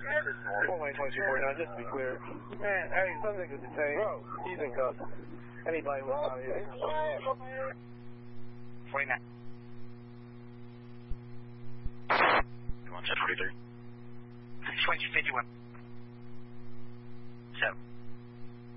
lane 2249, just to be clear. Man, hey, something to say. Bro, he's in cuffs. Anybody with out here? 49. 43. 2251. 7.